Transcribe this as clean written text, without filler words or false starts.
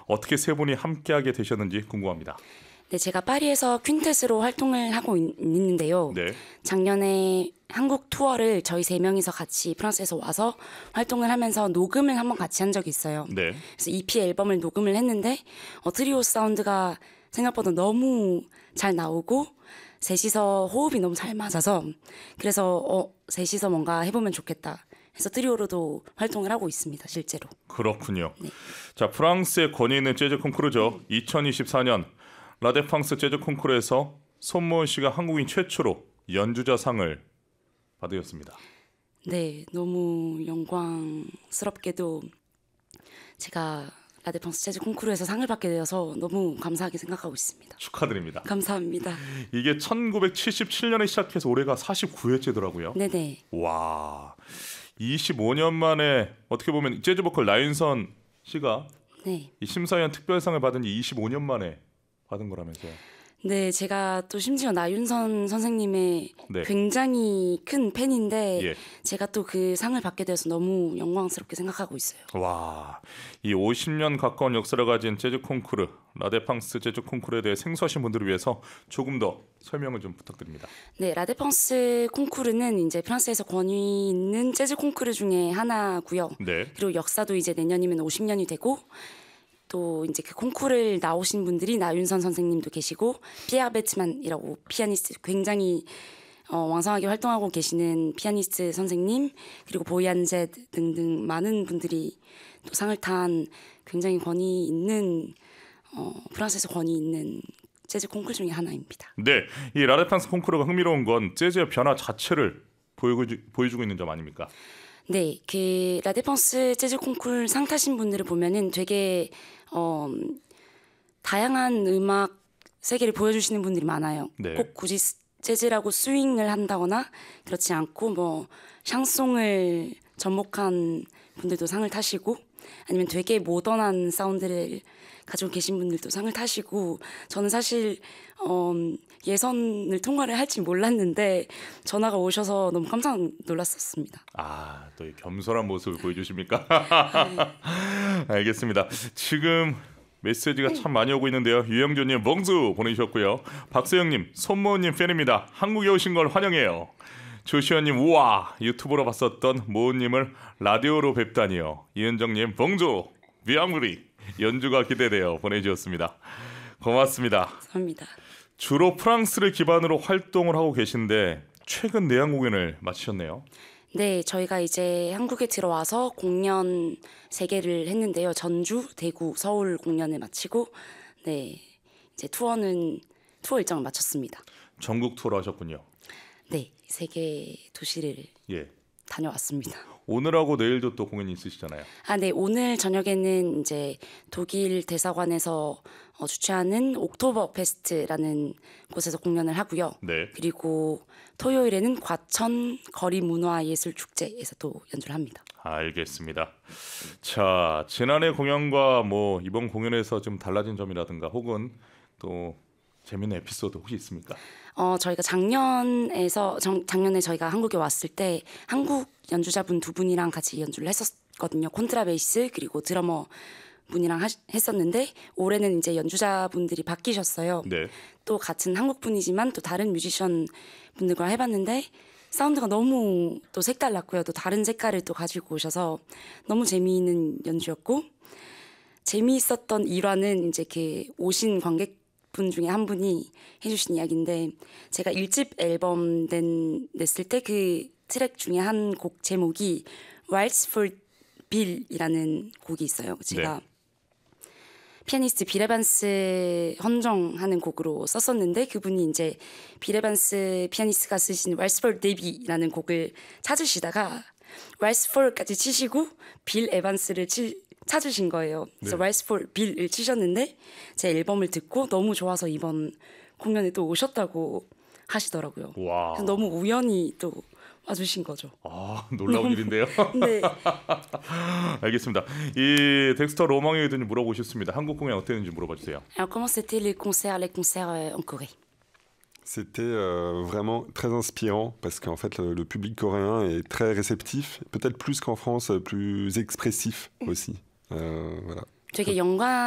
어떻게 세 분이 함께하게 되셨는지 궁금합니다. 네, 제가 파리에서 퀸텟으로 활동을 하고 있는데요. 네. 작년에 한국 투어를 저희 3명이서 같이 프랑스에서 와서 활동을 하면서 녹음을 한번 같이 한 적이 있어요. 네. 그래서 EP 앨범을 녹음을 했는데 트리오 사운드가 생각보다 너무 잘 나오고 셋이서 호흡이 너무 잘 맞아서 그래서 셋이서 뭔가 해보면 좋겠다 해서 트리오로도 활동을 하고 있습니다. 실제로. 그렇군요. 네. 자, 프랑스의 권위 있는 재즈 콩쿠르죠. 2024년 라데팡스 재즈 콩쿠르에서 손모은 씨가 한국인 최초로 연주자상을 받으셨습니다. 네, 너무 영광스럽게도 제가 라데팡스 재즈 콩쿠르에서 상을 받게 되어서 너무 감사하게 생각하고 있습니다. 축하드립니다. 감사합니다. 이게 1977년에 시작해서 올해가 49회째더라고요. 네네. 와, 25년 만에 어떻게 보면 재즈 보컬 나윤선 씨가 네. 이 심사위원 특별상을 받은 지 25년 만에 받은 거라면서요. 네, 제가 또 심지어 나윤선 선생님의 네. 굉장히 큰 팬인데 예. 제가 또 그 상을 받게 돼서 너무 영광스럽게 생각하고 있어요. 와, 이 50년 가까운 역사를 가진 재즈 콩쿠르, 라데팡스 재즈 콩쿠르에 대해 생소하신 분들을 위해서 조금 더 설명을 좀 부탁드립니다. 네, 라데팡스 콩쿠르는 이제 프랑스에서 권위 있는 재즈 콩쿠르 중에 하나고요. 네. 그리고 역사도 이제 내년이면 50년이 되고 또 이제 그 콩쿠르를 나오신 분들이 나윤선 선생님도 계시고 피에르 베트만이라고 피아니스트 굉장히 왕성하게 활동하고 계시는 피아니스트 선생님 그리고 보이안제 등등 많은 분들이 또 상을 탄 굉장히 권위 있는 프랑스에서 권위 있는 재즈 콩쿠르 중에 하나입니다. 네, 이 라데팡스 콩쿠르가 흥미로운 건 재즈의 변화 자체를 보여주고 있는 점 아닙니까? 네, 그 라데팡스 재즈 콩쿠르 상 타신 분들을 보면은 되게 다양한 음악 세계를 보여주시는 분들이 많아요. 네. 꼭 굳이 재즈라고 스윙을 한다거나 그렇지 않고 뭐 샹송을 접목한 분들도 상을 타시고 아니면 되게 모던한 사운드를 가지고 계신 분들도 상을 타시고 저는 사실 예선을 통과를 할지 몰랐는데 전화가 오셔서 너무 깜짝 놀랐었습니다. 아, 또 이 겸손한 모습을 보여주십니까? 네. 알겠습니다. 지금 메시지가 참 많이 오고 있는데요. 유영조님 멍수 보내주셨고요. 박세영님 손모은님 팬입니다. 한국에 오신 걸 환영해요. 조시현님 우와 유튜브로 봤었던 모은님을 라디오로 뵙다니요. 이은정님 멍조 비앙브리 연주가 기대돼요 보내주셨습니다. 고맙습니다. 감사합니다. 주로 프랑스를 기반으로 활동을 하고 계신데 최근 내한 공연을 마치셨네요. 네, 저희가 이제 한국에 들어와서 공연 3개를 했는데요. 전주, 대구, 서울 공연을 마치고 네, 이제 투어 일정을 마쳤습니다. 전국 투어를 하셨군요. 네, 3개 도시를 예. 다녀왔습니다. 오늘하고 내일도 또 공연이 있으시잖아요. 아, 네, 오늘 저녁에는 이제 독일 대사관에서 주최하는 옥토버 페스트라는 곳에서 공연을 하고요. 네. 그리고 토요일에는 과천 거리문화예술축제에서 또 연주를 합니다. 알겠습니다. 자, 지난해 공연과 뭐 이번 공연에서 좀 달라진 점이라든가 혹은 또 재미있는 에피소드 혹시 있습니까? 저희가 작년에 저희가 한국에 왔을 때 한국 연주자분 2분이랑 같이 연주를 했었거든요. 콘트라베이스 그리고 드러머 분이랑 했었는데 올해는 이제 연주자분들이 바뀌셨어요. 네. 또 같은 한국 분이지만 또 다른 뮤지션 분들과 해봤는데 사운드가 너무 또 색달랐고요. 또 다른 색깔을 또 가지고 오셔서 너무 재미있는 연주였고 재미있었던 일화는 이제 그 오신 관객분 중에 한 분이 해주신 이야기인데 제가 1집 앨범 냈을 때 그 트랙 중에 한 곡 제목이 Waltz for Bill이라는 곡이 있어요. 제가 네. 피아니스트 빌 에반스 헌정하는 곡으로 썼었는데 그분이 이제 빌 에반스 피아니스트가 쓰신 Waltz for Debbie라는 곡을 찾으시다가 Waltz for까지 치시고 빌 에반스를 찾으신 거예요. 그래서 네. Waltz for Bill을 치셨는데 제 앨범을 듣고 너무 좋아서 이번 공연에 또 오셨다고 하시더라고요. 와. 너무 우연히 또 와주신 거죠. 아, 놀라운 일인데요. 네. 알겠습니다. 이 덱스터 로망에 대해 물어보셨습니다. 한국 공연 어땠는지 물어봐 주세요. Alors comment c'était les concerts en Corée? C'était vraiment très inspirant parce qu'en fait le public coréen est très réceptif, peut-être plus qu'en France, plus expressif aussi. Voilà. 되게 영광